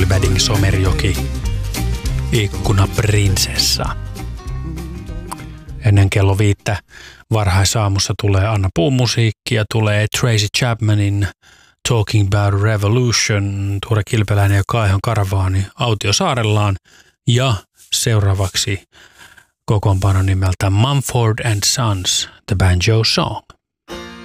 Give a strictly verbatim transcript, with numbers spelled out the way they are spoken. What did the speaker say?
oli Wedding Somerjoki, Ikkuna prinsessa. Ennen kello viittä varhaisaamussa tulee Anna Puun musiikkia, tulee Tracy Chapmanin Talking About Revolution, Tuure Kilpeläinen ja Kaihon Karavaani Autiosaarellaan ja seuraavaksi kokoonpano nimeltä Mumford and Sons, The Banjo Song.